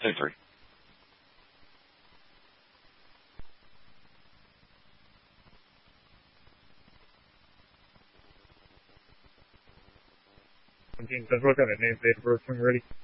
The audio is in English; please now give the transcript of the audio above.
10-3. Team Central, got a name, date of birth when you're ready.